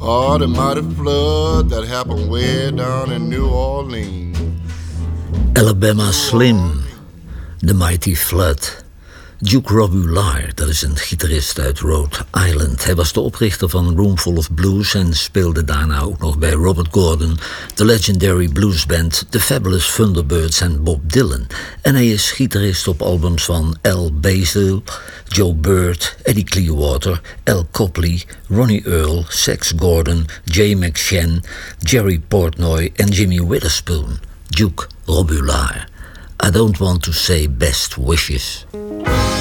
Oh, the mighty flood that happened way down in New Orleans. Alabama Slim, The Mighty Flood. Duke Robillard, dat is een gitarist uit Rhode Island. Hij was de oprichter van Roomful of Blues en speelde daarna ook nog bij Robert Gordon, de legendary bluesband The Fabulous Thunderbirds en Bob Dylan. En hij is gitarist op albums van Al Basil, Joe Bird, Eddie Clearwater, Al Copley, Ronnie Earl, Sax Gordon, Jay McShann, Jerry Portnoy en Jimmy Witherspoon. Duke Robillard. I don't want to say best wishes.